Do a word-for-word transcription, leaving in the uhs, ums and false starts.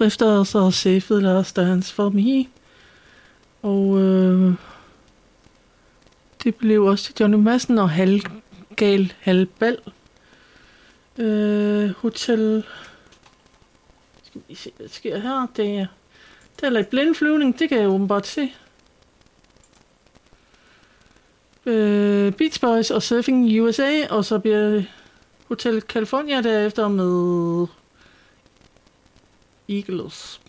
overskrifter, og så Safety Last Dance for Me. Og øh, det blev også til Johnny Madsen og Halvgal Halvbal. Øh, Hotel... Skal vi se, hvad der sker her? Det er, det er lidt blindflyvning, det kan jeg åbenbart se. Øh, Beach Boys og Surfing U S A, og så bliver det Hotel California derefter med Eagles.